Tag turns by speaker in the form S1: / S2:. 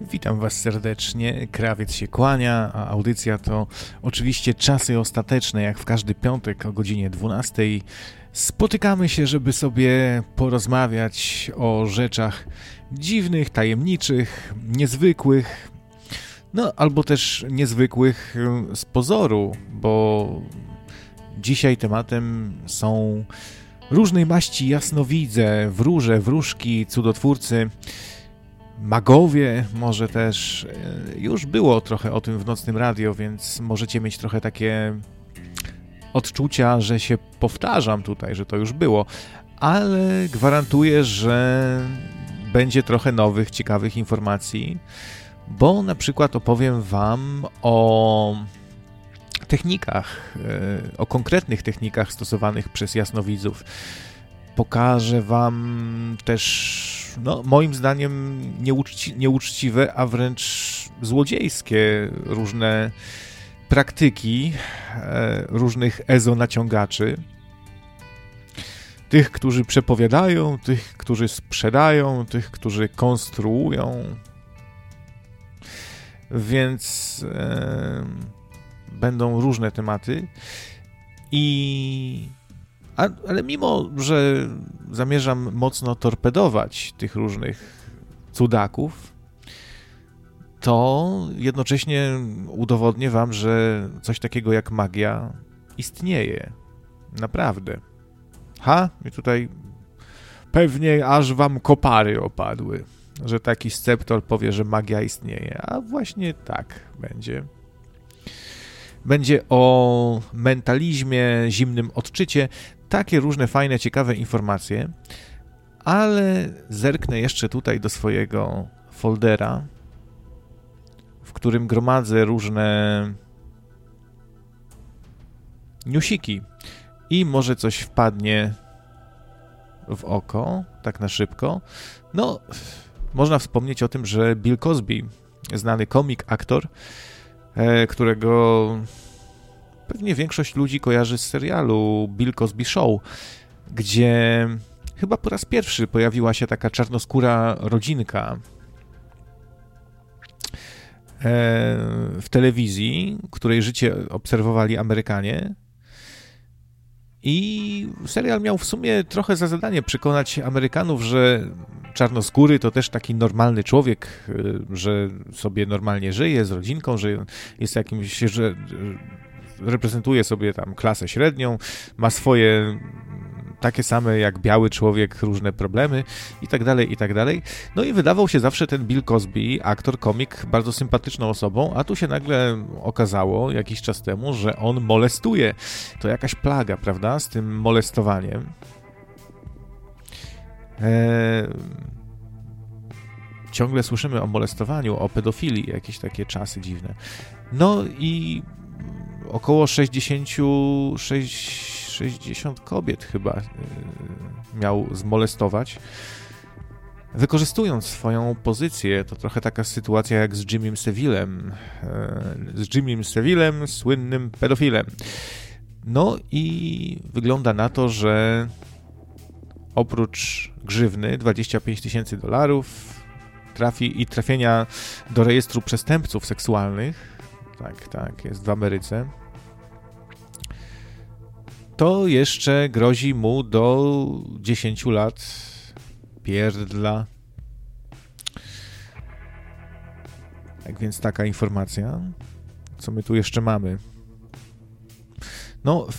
S1: Witam Was serdecznie, Krawiec się kłania, a audycja to oczywiście Czasy Ostateczne, jak w każdy piątek o godzinie 12. Spotykamy się, żeby sobie porozmawiać o rzeczach dziwnych, tajemniczych, niezwykłych, no albo też niezwykłych z pozoru, bo dzisiaj tematem są różnej maści jasnowidze, wróże, wróżki, cudotwórcy, magowie, może też. Już było trochę o tym w Nocnym Radio, więc możecie mieć trochę takie odczucia, że się powtarzam tutaj, że to już było, ale gwarantuję, że będzie trochę nowych, ciekawych informacji, bo na przykład opowiem Wam o technikach, o konkretnych technikach stosowanych przez jasnowidzów. Pokażę Wam też, no, moim zdaniem nieuczciwe, a wręcz złodziejskie różne praktyki różnych ezonaciągaczy. Tych, którzy przepowiadają, tych, którzy sprzedają, tych, którzy konstruują. Więc będą różne tematy. Ale mimo, że zamierzam mocno torpedować tych różnych cudaków, to jednocześnie udowodnię Wam, że coś takiego jak magia istnieje. Naprawdę. I tutaj pewnie aż Wam kopary opadły, że taki sceptor powie, że magia istnieje. A właśnie tak będzie. Będzie o mentalizmie, zimnym odczycie, takie różne fajne, ciekawe informacje, ale zerknę jeszcze tutaj do swojego foldera, w którym gromadzę różne newsiki i może coś wpadnie w oko, tak na szybko. No, można wspomnieć o tym, że Bill Cosby, znany komik, aktor, którego pewnie większość ludzi kojarzy z serialu Bill Cosby Show, gdzie chyba po raz pierwszy pojawiła się taka czarnoskóra rodzinka w telewizji, której życie obserwowali Amerykanie. I serial miał w sumie trochę za zadanie przekonać Amerykanów, że czarnoskóry to też taki normalny człowiek, że sobie normalnie żyje z rodzinką, że jest jakimś, że reprezentuje sobie tam klasę średnią, ma swoje takie same jak biały człowiek różne problemy i tak dalej, i tak dalej. No i wydawał się zawsze ten Bill Cosby, aktor, komik, bardzo sympatyczną osobą, a tu się nagle okazało jakiś czas temu, że on molestuje. To jakaś plaga, prawda, z tym molestowaniem. Ciągle słyszymy o molestowaniu, o pedofilii, jakieś takie czasy dziwne. No i około 60 kobiet chyba miał zmolestować, wykorzystując swoją pozycję. To trochę taka sytuacja jak z Jimmym Savillem, słynnym pedofilem. No i wygląda na to, że oprócz grzywny $25 000 trafienia do rejestru przestępców seksualnych, tak, jest w Ameryce, to jeszcze grozi mu do 10 lat pierdla. Tak więc taka informacja. Co my tu jeszcze mamy? No,